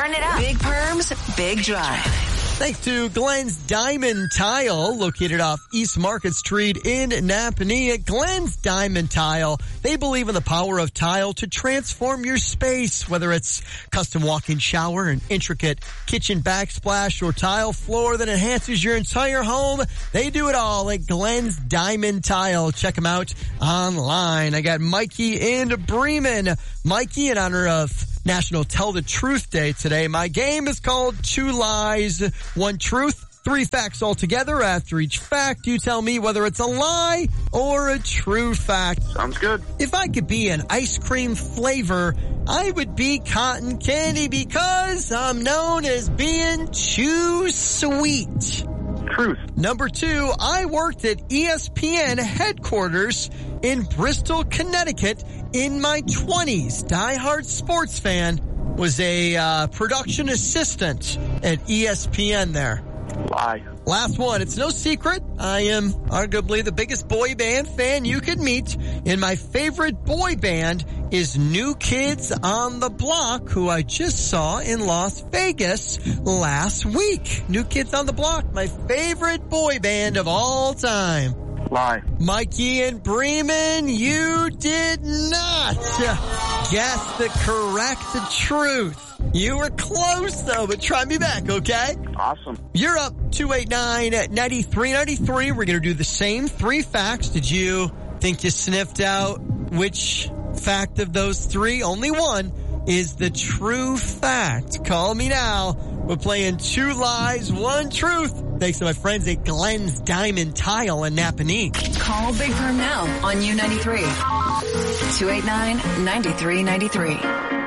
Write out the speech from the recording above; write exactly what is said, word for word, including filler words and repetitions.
Turn it up. Big Perms, Big Drive. Thanks to Glenn's Diamond Tile, located off East Market Street in Napanee. Glenn's Diamond Tile, they believe in the power of tile to transform your space, whether it's custom walk-in shower, an intricate kitchen backsplash, or tile floor that enhances your entire home. They do it all at Glenn's Diamond Tile. Check them out online. I got Mikey in Bremen. Mikey, in honor of National Tell the Truth Day today. My game is called Two Lies, One Truth, Three Facts altogether. After each fact, you tell me whether it's a lie or a true fact. Sounds good. If I could be an ice cream flavor, I would be cotton candy because I'm known as being too sweet. Truth. Number two, I worked at E S P N headquarters in Bristol, Connecticut in my twenties. Diehard sports fan, was a uh, production assistant at E S P N there. Lie. Last one. It's no secret. I am arguably the biggest boy band fan you could meet. And my favorite boy band is New Kids on the Block, who I just saw in Las Vegas last week. New Kids on the Block, my favorite boy band of all time. Lie. Mikey and Bremen, you did not guess the correct truth. You were close, though, but try me back, okay? Awesome. You're up two eight nine, nine three nine three. We're going to do the same three facts. Did you think you sniffed out which fact of those three? Only one is the true fact. Call me now. We're playing Two Lies, One Truth. Thanks to my friends at Glenn's Diamond Tile in Napanee. Call Big Perm now on U ninety-three. two eight nine, nine three nine three.